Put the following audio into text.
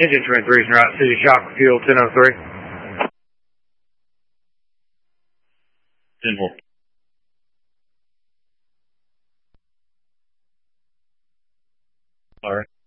Engine Trend 3 is en route, City Shock, fuel 1003. 10-4. All right.